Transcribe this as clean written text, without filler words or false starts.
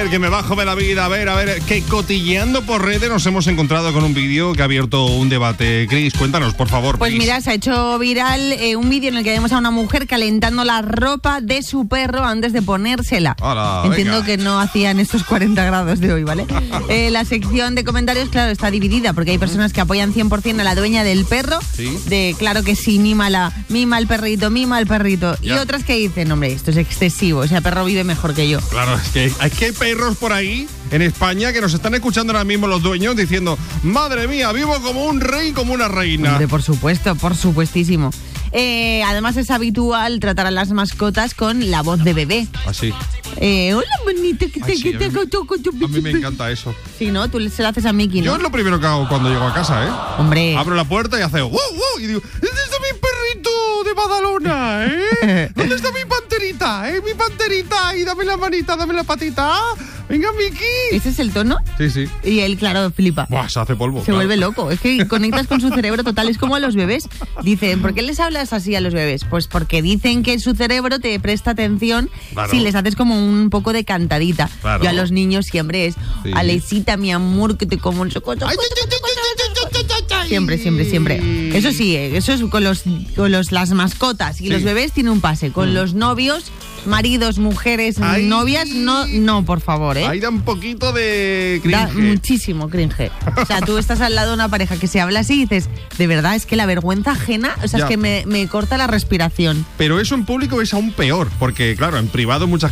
ver, que me bajo de la vida. A ver, que cotilleando por redes nos hemos encontrado con un vídeo que ha abierto un debate. Cris, cuéntanos, por favor. Pues mira, se ha hecho viral un vídeo en el que vemos a una mujer calentando la ropa de su perro antes de ponérsela. Hola, entiendo venga. que no hacían estos 40 grados de hoy, ¿vale? La sección de comentarios, claro, está dividida porque hay personas que apoyan 100% a la dueña del perro. Sí. De claro que sí, mima al perrito, mima al perrito. Ya. Y otras que dicen, hombre, esto es excesivo, ese perro vive mejor que yo. Claro, es que hay perros por ahí en España que nos están escuchando ahora mismo los dueños diciendo, madre mía, vivo como un rey, como una reina. Hombre, por supuesto, por supuestísimo. Además es habitual tratar a las mascotas con la voz de bebé. Así. Hola, bonita, que Ay, sí, te hago tú con tu A mí me encanta eso. Sí, ¿no? Tú se lo haces a Mickey, ¿no? Yo es lo primero que hago cuando llego a casa, ¿eh? Hombre. Abro la puerta y hace ¡wow, wow! Y digo, ¿dónde está mi perrito de Badalona, eh? ¿Dónde está mi panterita, eh? Mi panterita, y dame la manita, dame la patita. Venga, Mickey. ¿Ese es el tono? Sí, sí. Y él, claro, flipa. Buah, se hace polvo. Se claro. vuelve loco. Es que conectas con su cerebro total. Es como a los bebés. Dicen, ¿por qué les hablas así a los bebés? Pues porque dicen que su cerebro te presta atención Claro. si les haces como un poco de cantadita. Claro. Yo a los niños siempre es, Sí. Alecita, mi amor, que te como un chococho. Ay, Siempre. Eso sí, eso es con las mascotas. Y Sí. los bebés tienen un pase. Con los novios, maridos, mujeres, Ay. novias, no, por favor, ¿eh? Ahí da un poquito de Da cringe. muchísimo cringe. O sea, tú estás al lado de una pareja que se habla así y dices, de verdad, es que la vergüenza ajena, o sea, Ya. es que me corta la respiración. Pero eso en público es aún peor, porque claro, en privado mucha gente